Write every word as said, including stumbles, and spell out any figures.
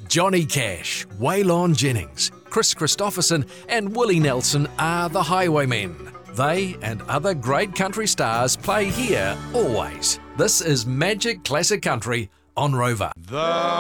Johnny Cash, Waylon Jennings, Chris Christopherson and Willie Nelson are the Highwaymen. They and other great country stars play here always. This is Magic Classic Country on Rover. The